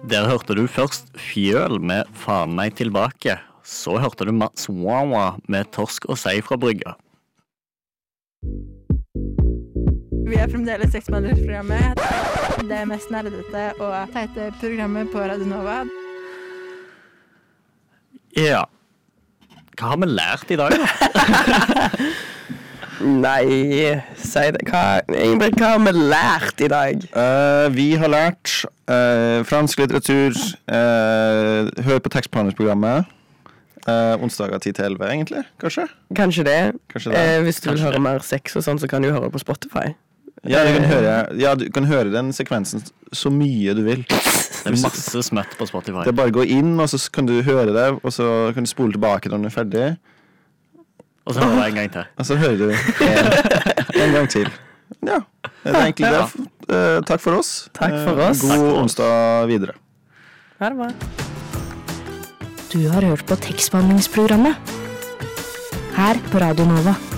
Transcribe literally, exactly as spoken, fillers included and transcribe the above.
Der hørte du først Fjøl med Faen meg tilbake. Så hørte du Mats Wawa med Torsk og sei fra brygga. Vi er fremdeles seksmånedersprogrammet. Det mest nerdete og teite programmet på Radio Nova. Ja. Hva har vi lært i dag, da? Nei, si det. Hva, Ingebrigt, hva har vi lært i dag? Uh, vi har lært uh, fransk litteratur, uh, hør på tekstbehandlingsprogrammet, uh, onsdager ti til elleve, egentlig, kanskje? Kanskje det. Kanskje det. Eh, hvis du Kanskje vil høre det. mer sex og sånn, så kan du høre på Spotify. Ja, du kan høre, ja, du kan høre den sekvensen så mye du vil. Det er masse smøtt på Spotify. Det er bare å gå inn, og så kan du høre det, og så kan du spole tilbake når du er ferdig. Og så hører jeg en gang til. Og så hører du en, en gang til. Ja, det er egentlig det. Uh, takk for oss. Takk for oss. Uh, god for oss. onsdag videre. Ha det bra. Du har hørt på tekstbehandlingsprogrammet her på Radio Nova.